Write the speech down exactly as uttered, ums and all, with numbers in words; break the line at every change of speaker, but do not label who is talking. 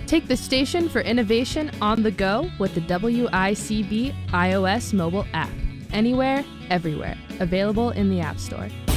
Take the station for innovation on the go with the W I C B iOS mobile app. Anywhere, everywhere. Available in the App Store.